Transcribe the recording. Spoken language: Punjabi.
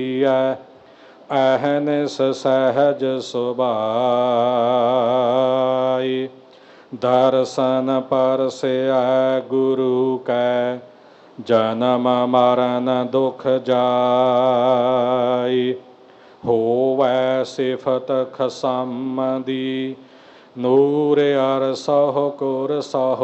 ਅਹਨਿਸ ਸਹਿਜ ਸੁਭਾਈ। ਦਰਸ਼ਨ ਪਰਸਿਐ ਗੁਰੂ ਕੈ ਜਨਮ ਮਰਨ ਦੁਖ ਜਾਈ। ਹੋਵੈ ਸਿਫਤ ਖਸਮ ਦੀ ਨੂਰ ਅਰਸਹੁ ਕੁਰ ਸਹੁ